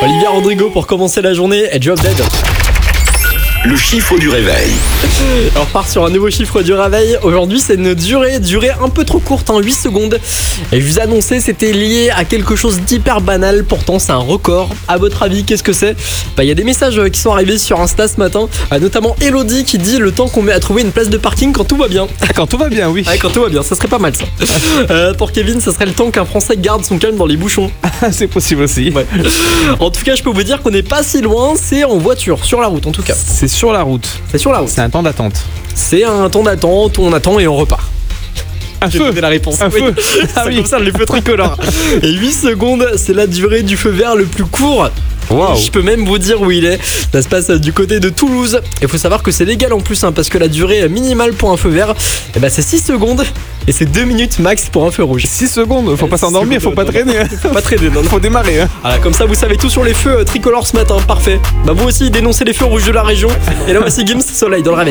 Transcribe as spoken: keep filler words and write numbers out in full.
Olivia Rodrigo pour commencer la journée et Drop Dead. Le chiffre du réveil. On repart sur un nouveau chiffre du réveil. Aujourd'hui, c'est une durée, durée un peu trop courte, hein, huit secondes. Et je vous annonçais, c'était lié à quelque chose d'hyper banal. Pourtant, c'est un record. À votre avis, qu'est-ce que c'est ? Bah, il y a des messages qui sont arrivés sur Insta ce matin, euh, notamment Elodie qui dit le temps qu'on met à trouver une place de parking quand tout va bien. Quand tout va bien, oui. Ouais, quand tout va bien, ça serait pas mal ça. Euh, pour Kevin, ça serait le temps qu'un Français garde son calme dans les bouchons. C'est possible aussi. Ouais. En tout cas, je peux vous dire qu'on n'est pas si loin. C'est en voiture, sur la route en tout cas. C'est sur la route. C'est sur la route. C'est un temps d'attente. C'est un temps d'attente, on attend et on repart. Un J'ai feu. donné la réponse. Un Oui. feu. Ah Ça oui. concerne les feux tricolores. Et huit secondes, c'est la durée du feu vert le plus court. Wow. Je peux même vous dire où il est. Ça se passe du côté de Toulouse. Il faut savoir que c'est légal en plus, hein, parce que la durée minimale pour un feu vert, eh ben, c'est six secondes. Et c'est deux minutes max pour un feu rouge. six secondes, faut pas six s'endormir, faut secondes, pas non. traîner. Faut pas traîner, non, non. Faut démarrer. Hein. Voilà, comme ça vous savez tout sur les feux euh, tricolores ce matin. Parfait. Bah vous aussi dénoncez les feux rouges de la région. Et là voici Gims Soleil dans le réveil.